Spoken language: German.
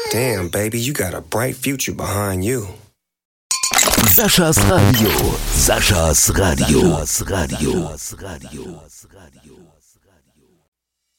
Damn, baby, you got a bright future behind you. Saschas Radio. Saschas Radio. Saschas Radio.